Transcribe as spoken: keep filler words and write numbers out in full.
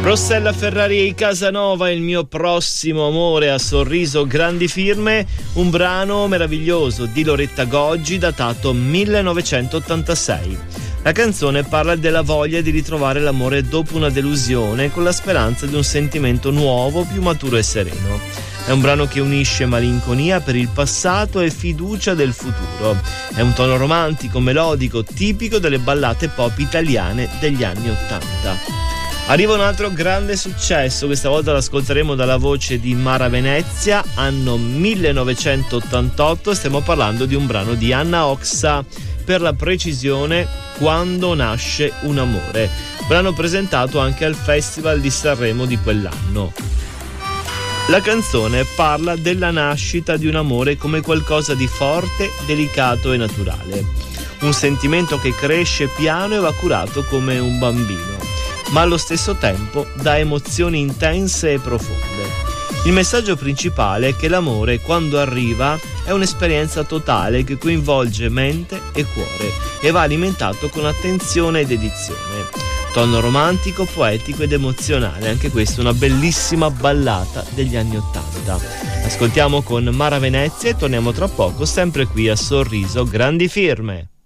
Rossella Ferrari e Casanova, Il mio prossimo amore, a Sorriso grandi firme, un brano meraviglioso di Loretta Goggi datato millenovecentottantasei. La canzone parla della voglia di ritrovare l'amore dopo una delusione, con la speranza di un sentimento nuovo, più maturo e sereno. È un brano che unisce malinconia per il passato e fiducia del futuro. È un tono romantico, melodico, tipico delle ballate pop italiane degli anni Ottanta. Arriva un altro grande successo, questa volta l'ascolteremo dalla voce di Mara Venezia, anno millenovecentottantotto, stiamo parlando di un brano di Anna Oxa, per la precisione Quando nasce un amore, brano presentato anche al Festival di Sanremo di quell'anno. La canzone parla della nascita di un amore come qualcosa di forte, delicato e naturale, un sentimento che cresce piano e va curato come un bambino, ma allo stesso tempo dà emozioni intense e profonde. Il messaggio principale è che l'amore, quando arriva, è un'esperienza totale che coinvolge mente e cuore e va alimentato con attenzione e dedizione. Tono romantico, poetico ed emozionale, anche questa una bellissima ballata degli anni Ottanta. Ascoltiamo con Mara Venezia e torniamo tra poco sempre qui a Sorriso grandi firme.